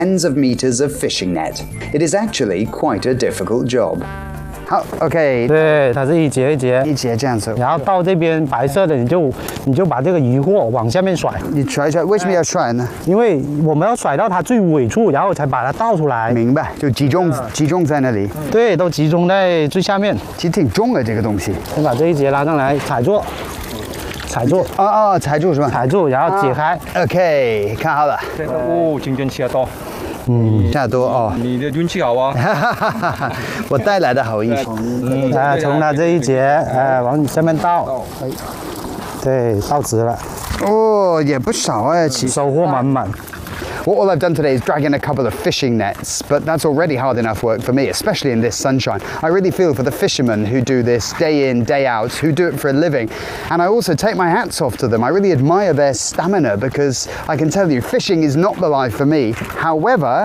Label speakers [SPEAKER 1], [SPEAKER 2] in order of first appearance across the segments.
[SPEAKER 1] tens of meters of fishing net. It is actually quite a difficult job. 好 ，OK，
[SPEAKER 2] 对，它是一节一节，
[SPEAKER 1] 一节这样子。
[SPEAKER 2] 然后到这边白色的，你就把这个鱼货往下面甩。
[SPEAKER 1] 你甩一甩，为什么要甩呢？
[SPEAKER 2] 因为我们要甩到它最尾处，然后才把它倒出来。
[SPEAKER 1] 明白，就集中在那里。
[SPEAKER 2] 对，都集中在最下面。
[SPEAKER 1] 其实挺重的这个东西。
[SPEAKER 2] 先把这一节拉上来，踩住。踩住
[SPEAKER 1] 踩住是吧？
[SPEAKER 2] 踩住，然后解开。
[SPEAKER 1] OK， 看好了。
[SPEAKER 3] 哦，今天吃得多。
[SPEAKER 1] 下多哦。
[SPEAKER 3] 你的运气好啊。
[SPEAKER 1] 我带来的好运气。
[SPEAKER 2] 从它这一节，往下面倒。对，倒直了。
[SPEAKER 1] 哦，也不少哎，其实。
[SPEAKER 2] 收获满满。
[SPEAKER 1] All I've done today is drag in a couple of fishing nets, but that's already hard enough work for me, especially in this sunshine. I really feel for the fishermen who do this day in, day out, who do it for a living. And I also take my hats off to them. I really admire their stamina because I can tell you, fishing is not the life for me. However,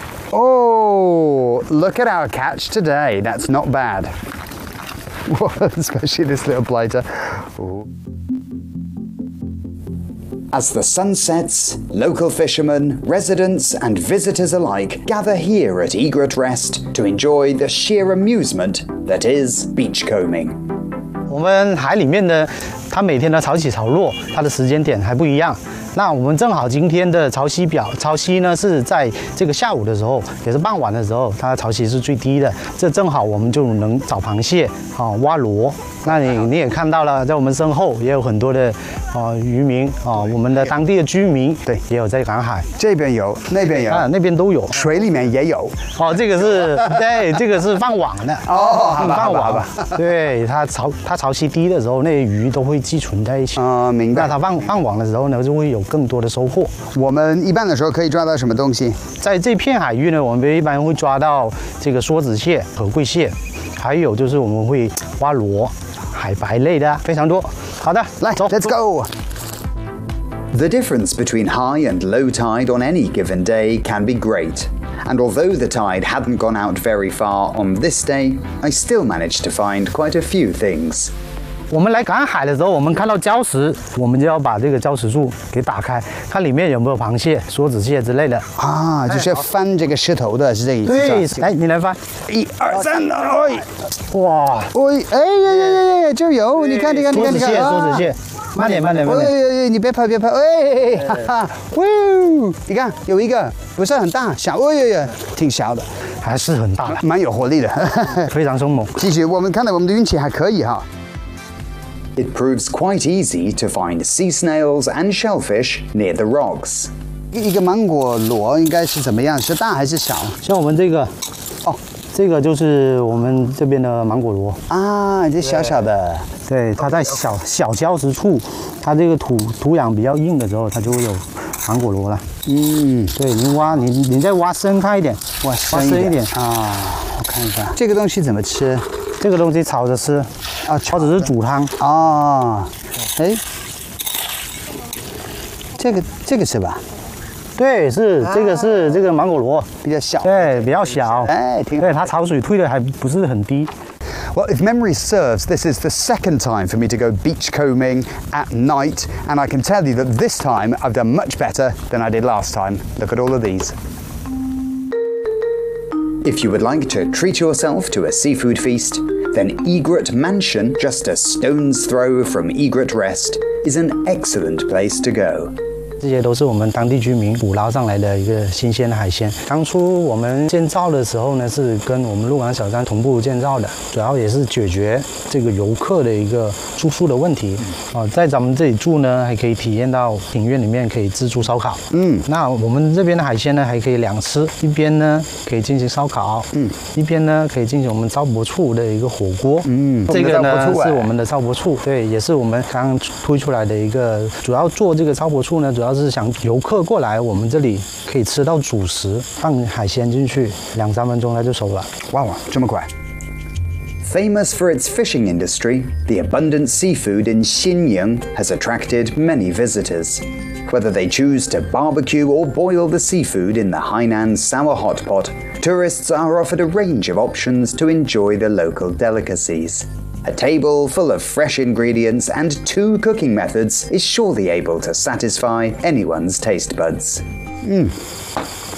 [SPEAKER 1] oh, look at our catch today. That's not bad. Especially this little blighter. Ooh. As the sun sets, local fishermen, residents and visitors alike gather here at Egret Rest to enjoy the sheer amusement that is beachcombing.
[SPEAKER 2] 我们海里面的，它每天的潮起潮落，它的时间点还不一样。那我们正好今天的潮汐表，潮汐呢是在这个下午的时候，也是傍晚的时候，它的潮汐是最低的。这正好我们就能找螃蟹啊，挖螺。那你也看到了，在我们身后也有很多的渔民我们的当地的居民对也有在赶海。
[SPEAKER 1] 这边有，那边有，
[SPEAKER 2] 那边都有，
[SPEAKER 1] 水里面也有。
[SPEAKER 2] 这个是对，这个是放网的放网吧。对，它潮汐低的时候，那些鱼都会寄存在一起。
[SPEAKER 1] 明白。
[SPEAKER 2] 那它放网的时候呢，就会有更多的收获。
[SPEAKER 1] 我们一般的时候可以抓到什么东西？
[SPEAKER 2] 在这片海域呢，我们一般会抓到这个梭子蟹、河贵蟹，还有就是我们会挖螺、海白类的非常多。好的，来走
[SPEAKER 1] ，Let's go。The difference between high and low tide on any given day can be great. And although the tide hadn't gone out very far on this day, I still managed to find quite a few things.
[SPEAKER 2] 我们来赶海的时候，我们看到礁石，我们就要把这个礁石柱给打开，看里面有没有螃蟹、梭子蟹之类的
[SPEAKER 1] 啊，就是要翻这个石头的，是这意思。
[SPEAKER 2] 对，来，你来翻
[SPEAKER 1] ，1、2、3，哎，
[SPEAKER 2] 哇，
[SPEAKER 1] 哎，这有，你看，
[SPEAKER 2] 梭子蟹，梭子蟹，慢点，
[SPEAKER 1] 你别拍，哈哈，你看有一个不是很大，小，挺小的，
[SPEAKER 2] 还是很大的，
[SPEAKER 1] 蛮有活力的，
[SPEAKER 2] 非常凶猛。
[SPEAKER 1] 继续，我们看到我们的运气还可以哈。It proves quite easy to find sea snails and shellfish near the rocks. 一个芒果螺应该是怎么样？是大还是小？
[SPEAKER 2] 像我们这个，这个就是我们这边的芒果螺
[SPEAKER 1] 啊，这小小的。
[SPEAKER 2] 对，它在小礁石处，它这个土壤比较硬的时候，它就会有芒果螺了。对，你再挖深开一点，挖深一点
[SPEAKER 1] 啊。我看一下，这个东西怎么吃？
[SPEAKER 2] 这个东西炒着吃或者是煮汤
[SPEAKER 1] 哎，这个是吧？
[SPEAKER 2] 对，这个芒果螺
[SPEAKER 1] 比较小，
[SPEAKER 2] 对，比较小，
[SPEAKER 1] 哎，
[SPEAKER 2] 对，它潮水退的还不是很低。
[SPEAKER 1] Well, if memory serves, this is the second time for me to go beachcombing at night, and I can tell you that this time I've done much better than I did last time. Look at all of these. If you would like to treat yourself to a seafood feast, then Egret Mansion, just a stone's throw from Egret Rest, is an excellent place to go.
[SPEAKER 2] 这些都是我们当地居民捕捞上来的一个新鲜的海鲜。当初我们建造的时候呢，是跟我们鹿港小站同步建造的，主要也是解决这个游客的一个住宿的问题。在咱们这里住呢，还可以体验到庭院里面可以自助烧烤。那我们这边的海鲜呢，还可以两吃，一边呢可以进行烧烤，一边呢可以进行我们糟粕醋的一个火锅。这个呢是我们的糟粕醋，对，也是我们刚刚推出来的一个，主要做这个糟粕醋呢，主要是想游客过来我们这里可以吃到主食，放海鲜进去，2、3分钟它就熟了。
[SPEAKER 1] 哇，这么快！ Famous for its fishing industry, the abundant seafood in Xinyang has attracted many visitors. Whether they choose to barbecue or boil the seafood in the Hainan Sour Hot Pot, tourists are offered a range of options to enjoy the local delicacies. A table full of fresh ingredients and 2 cooking methods is surely able to satisfy anyone's taste buds.